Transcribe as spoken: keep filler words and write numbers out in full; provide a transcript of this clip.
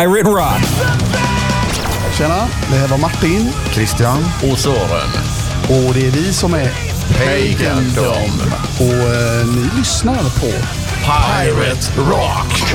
Pirate Rock. Tjena, det här var Martin, Christian och Sören. och det är vi som är Pagandom. Och eh, ni lyssnar på Pirate Rock.